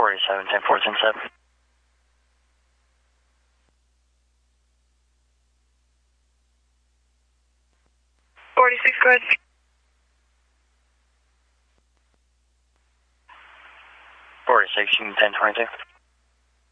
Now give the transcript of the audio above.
47, 10, 4, 10, 7. 46, go ahead. 46, you can 10, 22.